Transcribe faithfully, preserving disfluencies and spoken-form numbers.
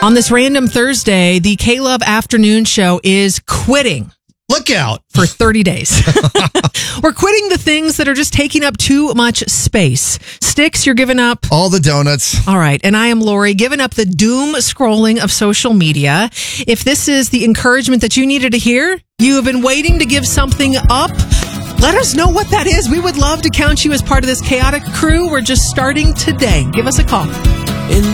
On this random Thursday, the K-Love Afternoon Show is quitting. Look out. For thirty days. We're quitting the things that are just taking up too much space. Sticks, you're giving up. All the donuts. All right. And I am Lori, giving up the doom scrolling of social media. If this is the encouragement that you needed to hear, you have been waiting to give something up. Let us know what that is. We would love to count you as part of this chaotic crew. We're just starting today. Give us a call. In